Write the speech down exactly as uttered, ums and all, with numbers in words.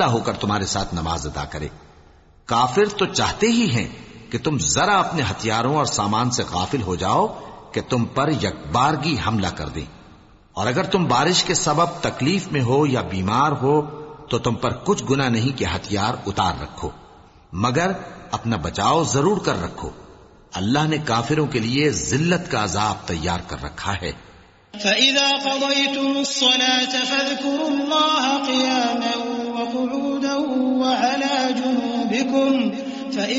होकर तुम्हारे साथ नमाज अदा करे। काफिर तो चाहते ही हैं कि तुम जरा अपने हथियारों और सामान से गाफिल हो जाओ कि तुम पर यकबारगी हमला कर दें, और अगर तुम बारिश के सबब तकलीफ में हो या बीमार हो तो तुम पर कुछ गुनाह नहीं कि हथियार उतार रखो, मगर अपना बचाव जरूर कर रखो। अल्लाह ने काफिरों के लिए जिल्लत का अजाब तैयार कर रखा है। फ़इज़ा क़ज़य्तुमुस्सलात फ़ज़्कुरुल्लाह क़ियामन व क़ुऊदन व अला जुनूबिकुम